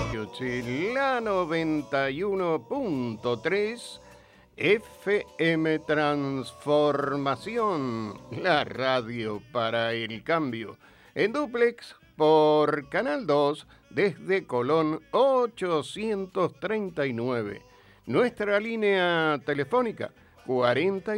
La 91.3 FM Transformación, la radio para el cambio. En dúplex por Canal 2 desde Colón 839. Nuestra línea telefónica 40